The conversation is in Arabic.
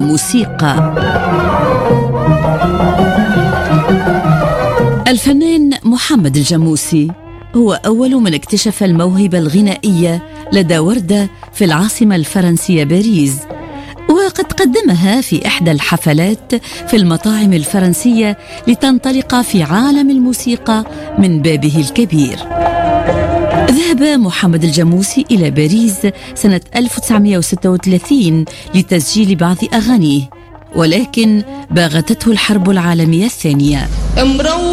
الموسيقى. الفنان محمد الجموسي هو أول من اكتشف الموهبة الغنائية لدى وردة في العاصمة الفرنسية باريس، وقد قدمها في إحدى الحفلات في المطاعم الفرنسية لتنطلق في عالم الموسيقى من بابه الكبير. ذهب محمد الجموسي إلى باريس سنة 1936 لتسجيل بعض أغانيه، ولكن باغتته الحرب العالمية الثانية.